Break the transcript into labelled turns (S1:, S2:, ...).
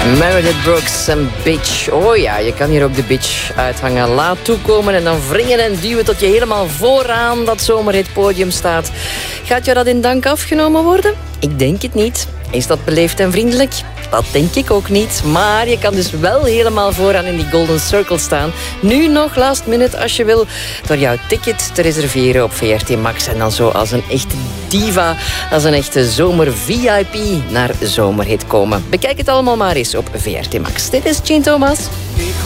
S1: Meredith Brooks en Bitch. Oh ja, je kan hier ook de bitch uithangen. Laat toekomen en dan wringen en duwen tot je helemaal vooraan dat zomerhit podium staat. Gaat jou dat in dank afgenomen worden? Ik denk het niet. Is dat beleefd en vriendelijk? Dat denk ik ook niet. Maar je kan dus wel helemaal vooraan in die Golden Circle staan. Nu nog last minute als je wil. Door jouw ticket te reserveren op VRT Max. En dan zo als een echte diva, als een echte zomer-VIP naar Zomerhit komen. Bekijk het allemaal maar eens op VRT Max. Dit is Jean Thomas.